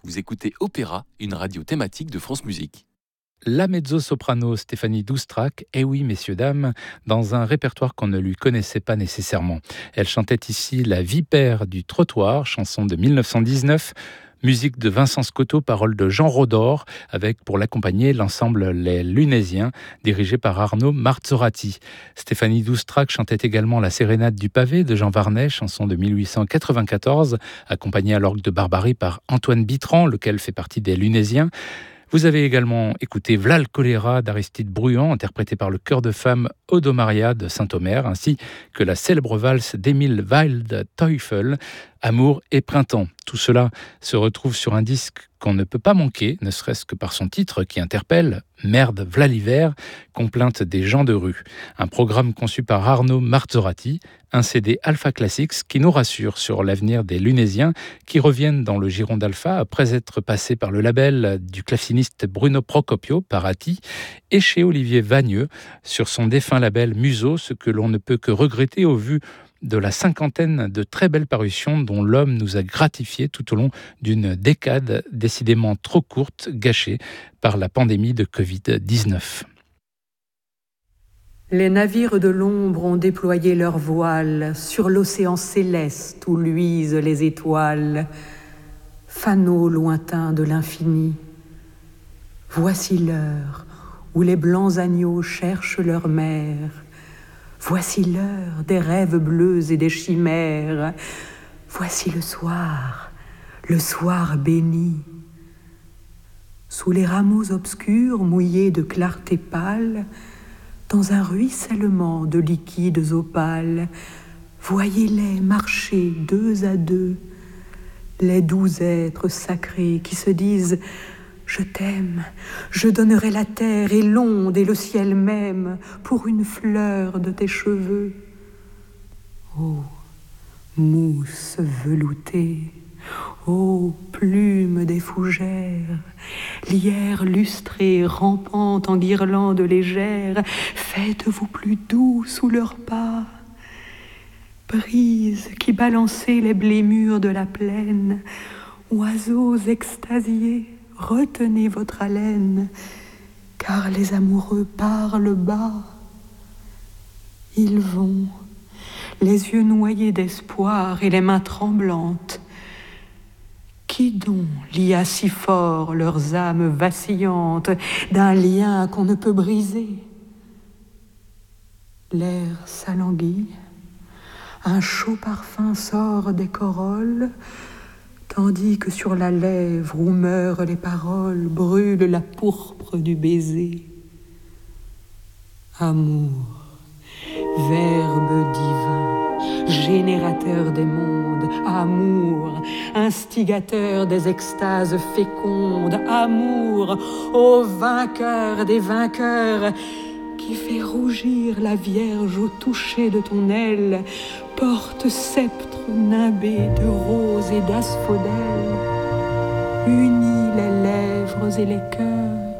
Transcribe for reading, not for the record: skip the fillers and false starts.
Vous écoutez Opéra, une radio thématique de France Musique. La mezzo-soprano Stéphanie Doustrac, eh oui messieurs dames, dans un répertoire qu'on ne lui connaissait pas nécessairement. Elle chantait ici La Vipère du trottoir, chanson de 1919, musique de Vincent Scotto, paroles de Jean Rodor, avec pour l'accompagner l'ensemble Les Lunésiens, dirigé par Arnaud Marzorati. Stéphanie Doustrac chantait également La Sérénade du pavé de Jean Varnet, chanson de 1894, accompagnée à l'orgue de Barbarie par Antoine Bitran, lequel fait partie des Lunésiens. Vous avez également écouté V'là le choléra d'Aristide Bruant, interprété par le chœur de femmes Odomaria de Saint-Omer, ainsi que la célèbre valse d'Emile Waldteufel, Amour et printemps. Tout cela se retrouve sur un disque qu'on ne peut pas manquer, ne serait-ce que par son titre qui interpelle Merde, v'là l'hiver, complainte des gens de rue. Un programme conçu par Arnaud Marzorati, un CD Alpha Classics qui nous rassure sur l'avenir des Lunésiens qui reviennent dans le giron d'Alpha après être passés par le label du claveciniste Bruno Procopio, Parati, et chez Olivier Vagneux sur son défunt label Museau, ce que l'on ne peut que regretter au vu de la cinquantaine de très belles parutions dont l'homme nous a gratifié tout au long d'une décade décidément trop courte, gâchée par la pandémie de Covid-19. Les navires de l'ombre ont déployé leurs voiles sur l'océan céleste où luisent les étoiles, fanaux lointains de l'infini. Voici l'heure où les blancs agneaux cherchent leur mère. Voici l'heure des rêves bleus et des chimères. Voici le soir béni. Sous les rameaux obscurs mouillés de clarté pâle, dans un ruissellement de liquides opales, voyez-les marcher deux à deux, les doux êtres sacrés qui se disent « Je t'aime, je donnerai la terre et l'onde et le ciel même pour une fleur de tes cheveux. » Ô mousse veloutée, ô plume des fougères, lierre lustrée rampante en guirlandes légères, faites-vous plus doux sous leurs pas. Brise qui balancez les blémures de la plaine, oiseaux extasiés, retenez votre haleine, car les amoureux parlent bas. Ils vont, les yeux noyés d'espoir et les mains tremblantes. Qui donc lia si fort leurs âmes vacillantes d'un lien qu'on ne peut briser? L'air s'alanguit, un chaud parfum sort des corolles, tandis que sur la lèvre où meurent les paroles brûle la pourpre du baiser. Amour, verbe divin, générateur des mondes, amour, instigateur des extases fécondes, amour, ô vainqueur des vainqueurs, qui fait rougir la Vierge au toucher de ton aile, porte sceptre nimbé de roses et d'asphodèles, unis les lèvres et les cœurs,